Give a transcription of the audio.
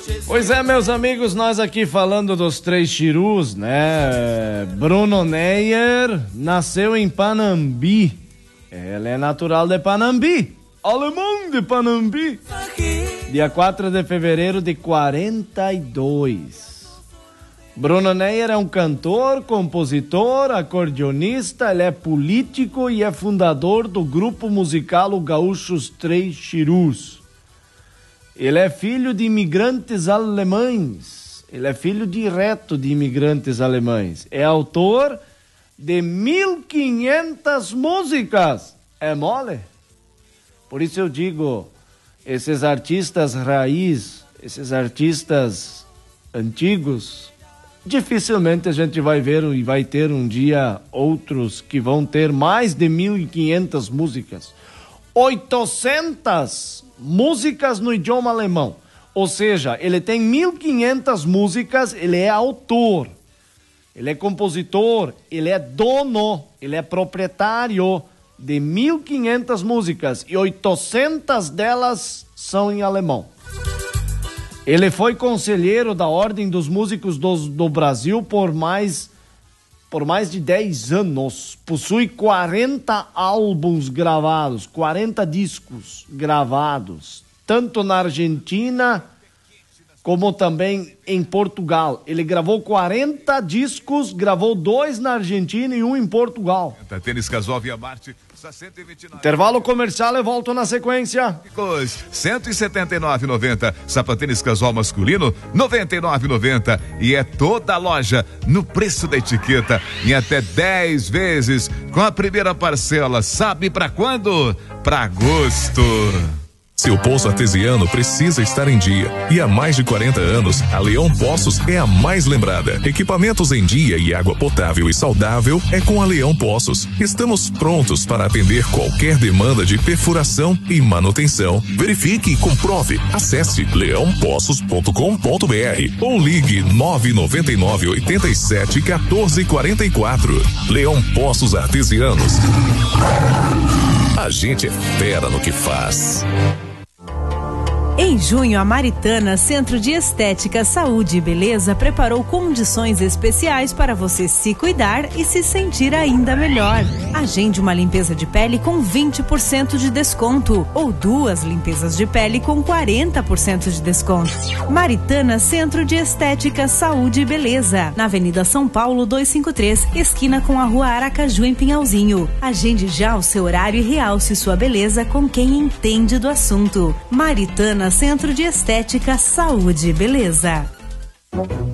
Pois é, meus amigos, nós aqui falando dos três chirus, né? Bruno Neyer nasceu em Panambi. Ele é natural de Panambi, alemão de Panambi. Dia 4 de fevereiro de 42. Bruno Neyer é um cantor, compositor, acordeonista, ele é político e é fundador do grupo musical O Gaúchos Três Chirus. Ele é filho de imigrantes alemães, ele é filho direto de imigrantes alemães. É autor de 1.500 músicas. É mole? Por isso eu digo, esses artistas raiz, esses artistas antigos, dificilmente a gente vai ver e vai ter um dia outros que vão ter mais de 1.500 músicas. 800 músicas no idioma alemão. Ou seja, ele tem 1.500 músicas, ele é autor, ele é compositor, ele é dono, ele é proprietário de 1.500 músicas e 800 delas são em alemão. Ele foi conselheiro da Ordem dos Músicos do Brasil por mais de 10 anos. Possui 40 álbuns gravados, 40 discos gravados, tanto na Argentina como também em Portugal. Ele gravou 40 discos, gravou 2 na Argentina e 1 em Portugal. Tênis Casual Via Marte, 129. Intervalo comercial e volto na sequência. 179,90. Sapatênis Casual masculino, 99,90. E é toda a loja no preço da etiqueta, em até 10 vezes, com a primeira parcela. Sabe pra quando? Pra agosto. Seu poço artesiano precisa estar em dia. E há mais de 40 anos, a Leão Poços é a mais lembrada. Equipamentos em dia e água potável e saudável é com a Leão Poços. Estamos prontos para atender qualquer demanda de perfuração e manutenção. Verifique e comprove. Acesse leãopoços.com.br ou ligue 999 87 14 44. Leão Poços Artesianos. A gente é fera no que faz. Em junho, a Maritana Centro de Estética, Saúde e Beleza preparou condições especiais para você se cuidar e se sentir ainda melhor. Agende uma limpeza de pele com 20% de desconto ou 2 limpezas de pele com 40% de desconto. Maritana Centro de Estética, Saúde e Beleza, na Avenida São Paulo 253, esquina com a Rua Aracaju, em Pinhalzinho. Agende já o seu horário e realce sua beleza com quem entende do assunto. Maritana Centro de Estética, Saúde e Beleza.